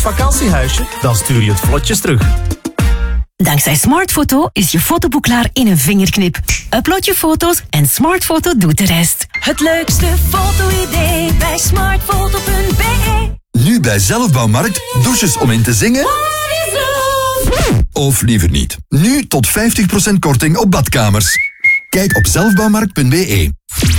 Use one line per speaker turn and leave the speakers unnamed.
vakantiehuisje? Dan stuur je het vlotjes terug.
Dankzij Smartfoto is je fotoboek klaar in een vingerknip. Upload je foto's en Smartfoto doet de rest. Het leukste foto-idee bij smartfoto.be.
Nu bij Zelfbouwmarkt, douches om in te zingen? Of liever niet. Nu tot 50% korting op badkamers. Kijk op zelfbouwmarkt.be.